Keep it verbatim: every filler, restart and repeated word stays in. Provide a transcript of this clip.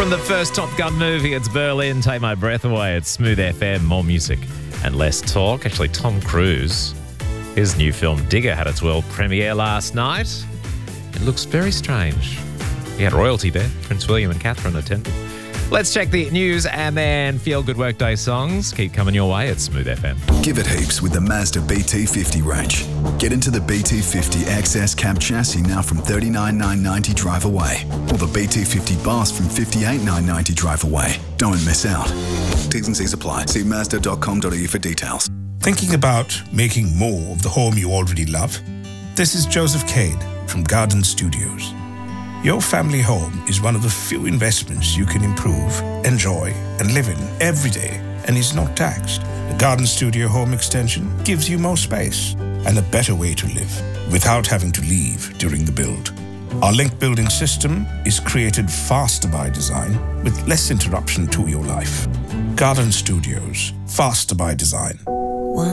From the first Top Gun movie, it's Berlin, Take My Breath Away. It's Smooth F M, more music and less talk. Actually, Tom Cruise, his new film Digger had its world premiere last night. It looks very strange. He had royalty there. Prince William and Catherine attended. Let's check the news and then feel good workday songs. Keep coming your way at Smooth F M. Give it heaps with the Mazda B T fifty range. Get into the B T fifty X S cab chassis now from thirty-nine thousand nine hundred ninety drive away, or the B T fifty Bus from fifty-eight thousand nine hundred ninety drive away. Don't miss out. T's and C's apply. See mazda dot com dot a u for details. Thinking about making more of the home you already love? This is Joseph Cade from Garden Studios. Your family home is one of the few investments you can improve, enjoy, and live in every day, and is not taxed. The Garden Studio Home Extension gives you more space and a better way to live without having to leave during the build. Our link building system is created faster by design with less interruption to your life. Garden Studios, faster by design.